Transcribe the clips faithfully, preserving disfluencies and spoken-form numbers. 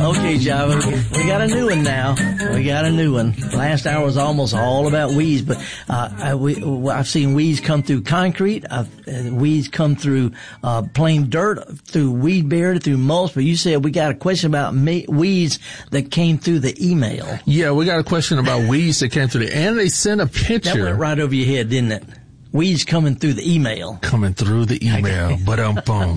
Okay, Java, we got a new one now. We got a new one. Last hour was almost all about weeds, but uh, I, we, I've seen weeds come through concrete. I've, uh, weeds come through uh, plain dirt, through weed barrier, through mulch. But you said we got a question about me- weeds that came through the email. Yeah, we got a question about weeds that came through the, and they sent a picture. That went right over your head, didn't it? Weeds coming through the email. Coming through the email, but um, boom.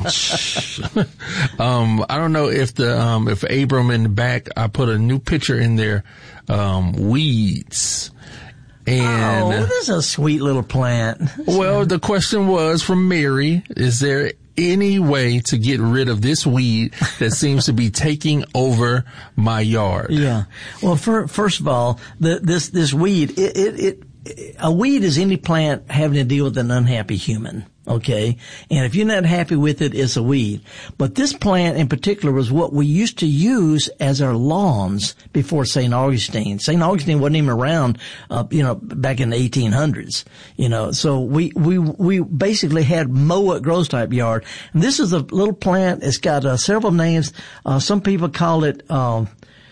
um, I don't know if the um, if Abram in the back, I put a new picture in there. Um, weeds, and oh, this is a sweet little plant. Well, the question was from Mary: is there any way to get rid of this weed that seems to be taking over my yard? Yeah. Well, for, first of all, the, this this weed, it, it it. A weed is any plant having to deal with an unhappy human, okay? And if you're not happy with it, it's a weed. But this plant in particular was what we used to use as our lawns before Saint Augustine. Saint Augustine wasn't even around, uh, you know, back in the eighteen hundreds, you know. So we, we, we basically had mow it grows type yard. And this is a little plant. It's got uh, several names. Uh, some people call it, um,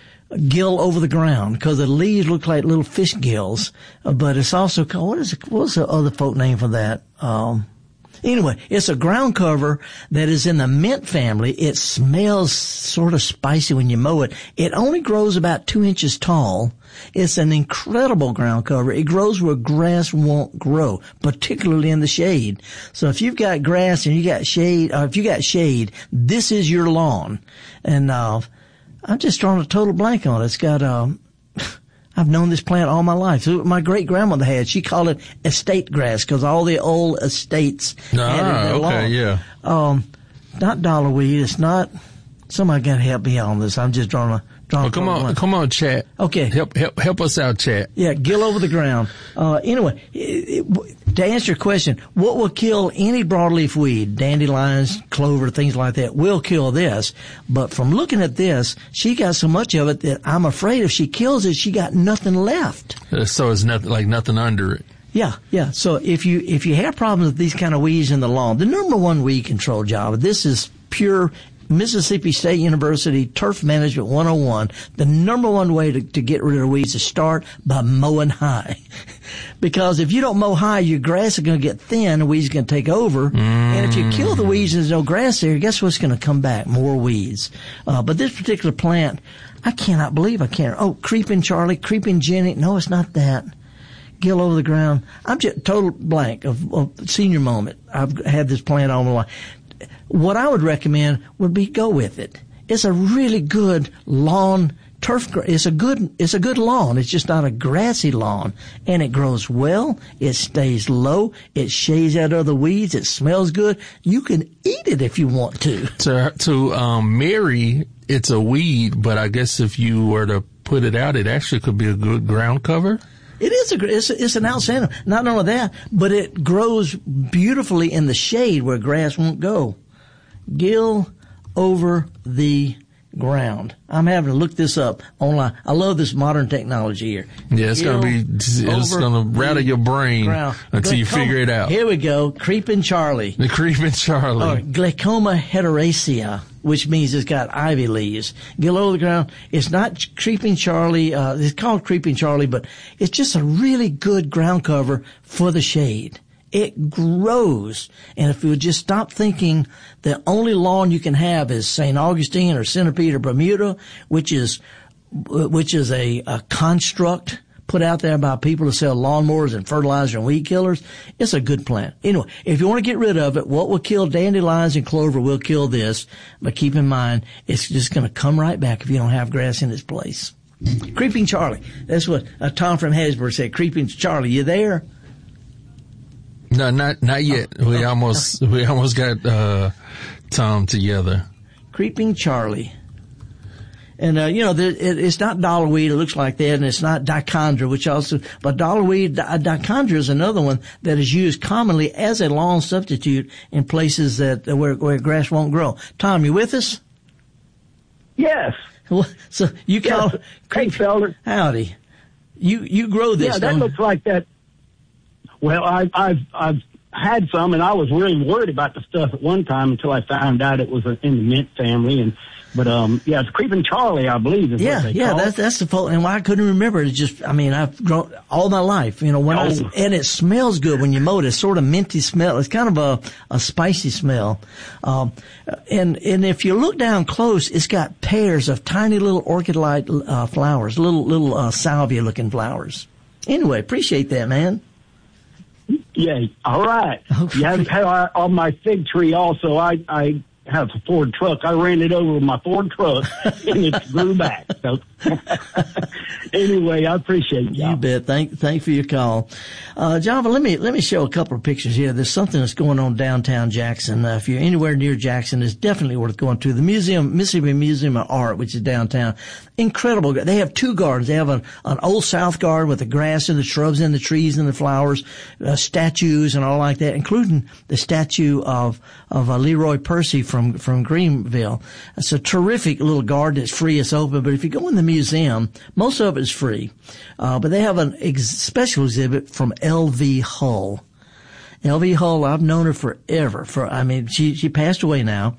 gill over the ground because the leaves look like little fish gills, uh, but it's also called, what is it, what's the other folk name for that? Um, anyway, it's a ground cover that is in the mint family. It smells sort of spicy when you mow it. It only grows about two inches tall. It's an incredible ground cover. It grows where grass won't grow, particularly in the shade. So if you've got grass and you got shade, or if you got shade, this is your lawn. And, uh, I'm just drawing a total blank on it. It's got, um, I've known this plant all my life. So my great grandmother had, she called it estate grass because all the old estates ah, had it in their okay, lawn. yeah. Um, not dollar weed. It's not, somebody got to help me on this. I'm just drawing a, drawing oh, a come on, blank. come on, chat. Okay. Help, help, help us out, chat. Yeah, gill over the ground. Uh, anyway, it, it, to answer your question, what will kill any broadleaf weed, dandelions, clover, things like that, will kill this. But from looking at this, she got so much of it that I'm afraid if she kills it, she got nothing left. Uh, so it's nothing, like nothing under it. Yeah, yeah. So if you, if you have problems with these kind of weeds in the lawn, the number one weed control job, this is pure Mississippi State University Turf Management one oh one. The number one way to, to get rid of weeds is start by mowing high. Because if you don't mow high, your grass is going to get thin and weeds are going to take over. Mm. And if you kill the weeds and there's no grass there, guess what's going to come back? More weeds. Uh, but this particular plant, I cannot believe I can't. Oh, Creeping Charlie, Creeping Jenny. No, it's not that. Gill over the ground. I'm just total blank of, of senior moment. I've had this plant all my life. What I would recommend would be go with it. It's a really good lawn turf. It's a good, it's a good lawn. It's just not a grassy lawn, and it grows well. It stays low. It shades out other weeds. It smells good. You can eat it if you want to. To, to, um, Mary, it's a weed, but I guess if you were to put it out, it actually could be a good ground cover. It is a, it's, it's an outstanding, not only that, but it grows beautifully in the shade where grass won't go. Gill over the ground. I'm having to look this up online. I love this modern technology here. Yeah, it's Gill gonna be, it's gonna rattle your brain ground. until you Glaucoma. figure it out. Here we go. Creeping Charlie. The Creeping Charlie. Or Glaucoma heteracea, which means it's got ivy leaves. Gill over the ground. It's not Creeping Charlie. Uh, it's called Creeping Charlie, but it's just a really good ground cover for the shade. It grows. And if you would just stop thinking the only lawn you can have is Saint Augustine or Centipede or Bermuda, which is, which is a, a construct put out there by people to sell lawnmowers and fertilizer and weed killers, it's a good plant. Anyway, if you want to get rid of it, what will kill dandelions and clover will kill this. But keep in mind, it's just going to come right back if you don't have grass in its place. Creeping Charlie. That's what uh, Tom from Hattiesburg said. Creeping Charlie, you there? No, not not yet. Oh, we oh, almost oh. we almost got uh, Tom together. Creeping Charlie, and uh, you know the, it, it's not dollarweed. It looks like that, and it's not dichondra, which also. But dollarweed, di- dichondra is another one that is used commonly as a lawn substitute in places that where where grass won't grow. Tom, you with us? Yes. Well, so you call yes. Creep- Hey, Felder. Howdy. You you grow this? Yeah, that don't looks like that. Well, I, I've I've had some, and I was really worried about the stuff at one time until I found out it was in the mint family, and But, um, yeah, it's Creeping Charlie, I believe is yeah, what they yeah, call that's, it. that's the fault. And why I couldn't remember it is just, I mean, I've grown all my life, you know, when I was, Oh. and it smells good when you mow it. It's sort of minty smell. It's kind of a, a spicy smell. Um, and, and if you look down close, it's got pairs of tiny little orchid-like, uh, flowers, little, little, uh, salvia-looking flowers. Anyway, appreciate that, man. Yeah, all right. Okay. You have power on my fig tree also. I, I have a Ford truck. I ran it over with my Ford truck, and it grew back. So anyway, I appreciate y'all. You bet. Thank, thank for your call. Uh, Java, let me, let me show a couple of pictures here. There's something that's going on downtown Jackson. Uh, if you're anywhere near Jackson, it's definitely worth going to. The museum, Mississippi Museum of Art, which is downtown. Incredible. They have two gardens. They have an, an old South garden with the grass and the shrubs and the trees and the flowers, uh, statues and all like that, including the statue of, of uh, Leroy Percy from, from Greenville. It's a terrific little garden. It's free. It's open. But if you go in the museum, most of it is free. Uh, but they have an ex- special exhibit from L V Hull. L V Hull, I've known her forever. For, I mean, she, she passed away now.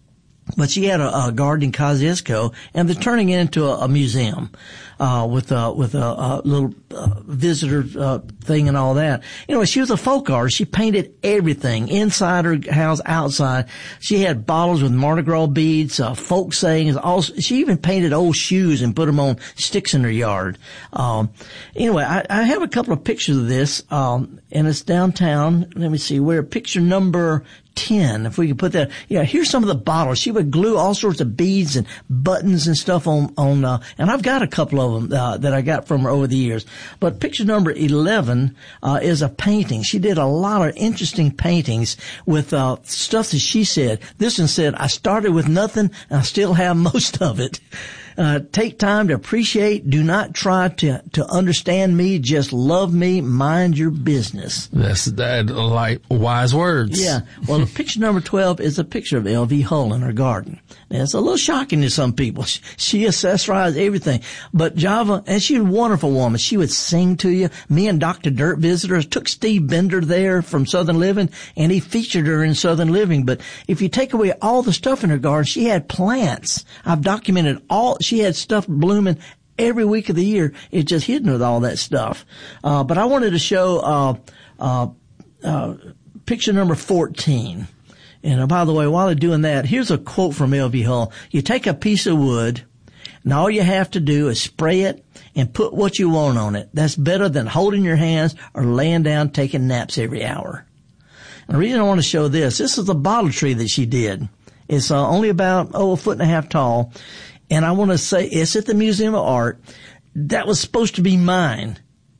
But she had a, a garden in Kosciuszko, and they're turning it into a, a museum, uh, with, uh, with a, a little, uh, visitor, uh, thing and all that. You know, she was a folk artist. She painted everything, inside her house, outside. She had bottles with Mardi Gras beads, uh, folk sayings. All, she even painted old shoes and put them on sticks in her yard. Um, anyway, I, I have a couple of pictures of this, um, and it's downtown. Let me see, where picture number ten, if we could put that. Yeah, here's some of the bottles. She would glue all sorts of beads and buttons and stuff on, on, uh, and I've got a couple of them, uh, that I got from her over the years. But picture number eleven, uh, is a painting. She did a lot of interesting paintings with, uh, stuff that she said. This one said, I started with nothing and I still have most of it. Uh, take time to appreciate. Do not try to, to understand me. Just love me. Mind your business. That's that, like wise words. Yeah. Well, picture number twelve is a picture of L V Hull in her garden. Now, it's a little shocking to some people. She, she accessorized everything. But Java, and she's a wonderful woman. She would sing to you. Me and Doctor Dirt visitors took Steve Bender there from Southern Living, and he featured her in Southern Living. But if you take away all the stuff in her garden, she had plants. I've documented all. She had stuff blooming every week of the year. It's just hidden with all that stuff. Uh, but I wanted to show, uh, uh, uh, picture number fourteen. And uh, by the way, while they're doing that, here's a quote from L V Hull. You take a piece of wood, and all you have to do is spray it and put what you want on it. That's better than holding your hands or laying down taking naps every hour. And the reason I want to show this, this is a bottle tree that she did. It's uh, only about, oh, a foot and a half tall. And I want to say, it's at the Museum of Art. That was supposed to be mine.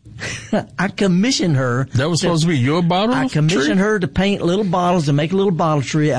I commissioned her. That was to, supposed to be your bottle? I commissioned tree? her to paint little bottles and make a little bottle tree